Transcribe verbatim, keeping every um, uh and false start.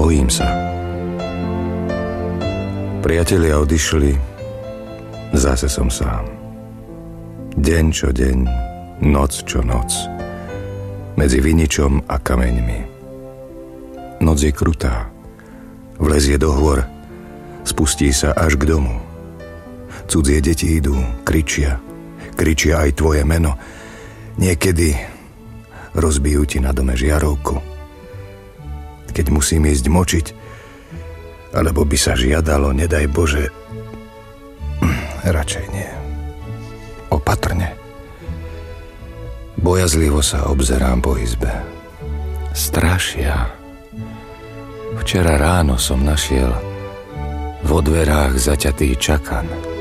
bojím sa. Priatelia odišli, zase som sám. Deň čo deň, noc čo noc, medzi viničom a kameňmi. Noc je krutá, vlezie do hôr, spustí sa až k domu. Cudzie deti idú, kričia, kričia aj tvoje meno. Niekedy rozbijú ti na dome žiarovku. Keď musím ísť močiť, alebo by sa žiadalo, nedaj Bože, radšej nie. Opatrne. Bojazlivo sa obzerám po izbe. Strašia. Včera ráno som našiel vo dverách zaťatý čakan.